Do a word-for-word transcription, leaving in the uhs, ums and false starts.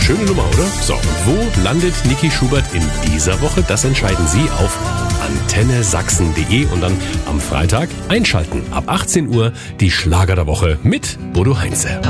Schöne Nummer, oder? So, und wo landet Niki Schubert in dieser Woche? Das entscheiden Sie auf antenne sachsen punkt de und dann am Freitag einschalten. Ab achtzehn Uhr die Schlager der Woche mit Bodo Heinze.